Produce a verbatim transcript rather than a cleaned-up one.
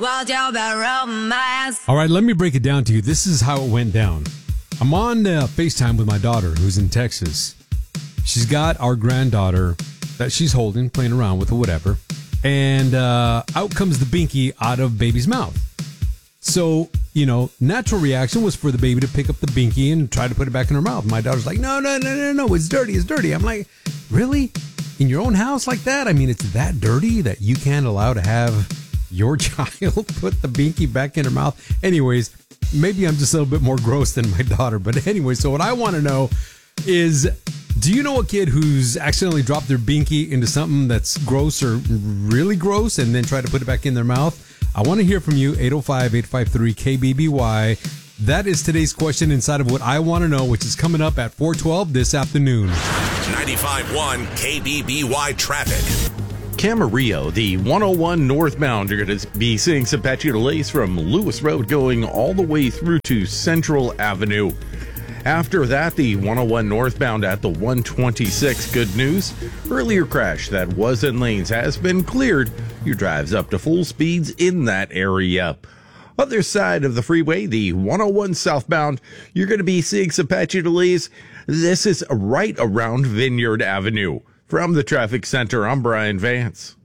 All right, let me break it down to you. This is how it went down. I'm on uh, FaceTime with my daughter who's in Texas. She's got our granddaughter that she's holding, playing around with or whatever. And uh, out comes the binky out of baby's mouth. So, you know, natural reaction was for the baby to pick up the binky and try to put it back in her mouth. My daughter's like, no, no, no, no, no, it's dirty, it's dirty. I'm like, really? In your own house like that? I mean, it's that dirty that you can't allow to have your child put the binky back in her mouth? Anyways, maybe I'm just a little bit more gross than my daughter. But anyway, so what I want to know is, do you know a kid who's accidentally dropped their binky into something that's gross or really gross and then try to put it back in their mouth? I want to hear from you, eight oh five, eight five three, K B B Y. That is today's question inside of What I Want to Know, which is coming up at four twelve this afternoon. ninety-five point one K B B Y traffic. Camarillo, the one oh one northbound, you're going to be seeing some patchy delays from Lewis Road going all the way through to Central Avenue. After that, the one oh one northbound at the one twenty-six. Good news, earlier crash that was in lanes has been cleared. Your drive's up to full speeds in that area. Other side of the freeway, the one oh one southbound, you're going to be seeing some patchy delays. This is right around Vineyard Avenue. From the traffic center, I'm Brian Vance.